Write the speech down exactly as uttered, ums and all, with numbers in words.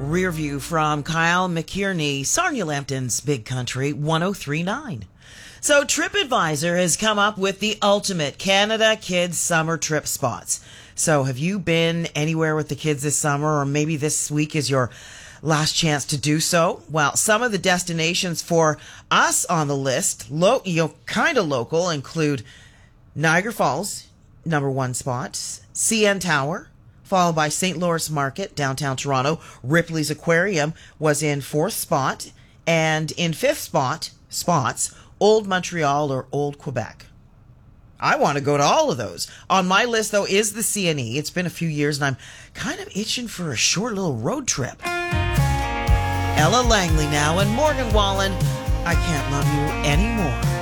Rear View from Kyle McKierney, Sarnia Lambton's Big Country one oh three point nine. So TripAdvisor has come up with the ultimate Canada Kids summer trip spots. So have you been anywhere with the kids this summer, or maybe this week is your last chance to do so? Well, some of the destinations for us on the list, lo- you know, kind of local, include Niagara Falls, number one spot, C N Tower, followed by Saint Louis Market, downtown Toronto. Ripley's Aquarium was in fourth spot, and in fifth spot, spots, Old Montreal or Old Quebec. I want to go to all of those. On my list, though, is the C N E. It's been a few years, and I'm kind of itching for a short little road trip. Ella Langley now, and Morgan Wallen, I Can't Love You Anymore.